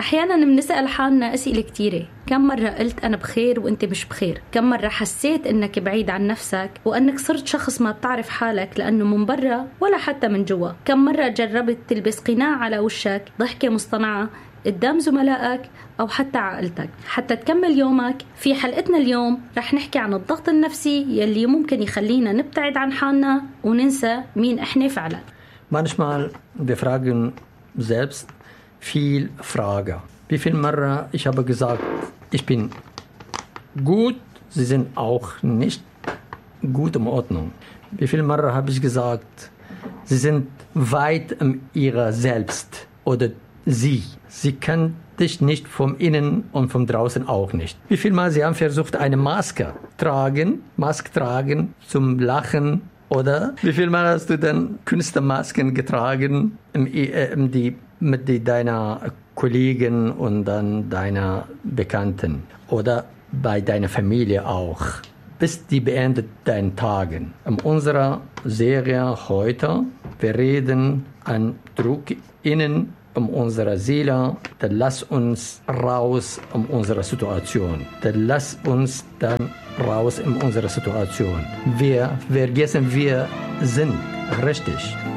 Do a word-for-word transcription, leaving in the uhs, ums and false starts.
أحيانا بنسأل حالنا أسئلة كتيرة. كم مرة قلت أنا بخير وأنت مش بخير؟ كم مرة حسيت أنك بعيد عن نفسك وأنك صرت شخص ما بتعرف حالك لأنه من برا ولا حتى من جوا؟ كم مرة جربت تلبس قناع على وشك، ضحكة مصطنعة قدام زملائك أو حتى عائلتك حتى تكمل يومك؟ في حلقتنا اليوم رح نحكي عن الضغط النفسي يلي ممكن يخلينا نبتعد عن حالنا وننسى مين إحنا فعلا. Manchmal wir fragen selbst viel Frage. Wie viel Mal ich habe gesagt, ich bin gut, Sie sind auch nicht gut in Ordnung. Wie viel Mal habe ich gesagt, Sie sind weit in ihrer Selbst oder Sie. Sie können dich nicht vom Innen und vom Draußen auch nicht. Wie viel Mal Sie haben versucht, eine Maske tragen, Maske tragen zum Lachen, oder wie viel Mal hast du dann Künstlermasken getragen im, im, die, mit die, deiner Kollegen und dann deiner Bekannten oder bei deiner Familie auch, bis die beendet deinen Tagen. In unserer Serie heute, wir reden an Druck innen um unsere Seele, dann lass uns raus um unsere Situation. Dann lass uns dann raus in unserer Situation. Wir vergessen, wir sind richtig.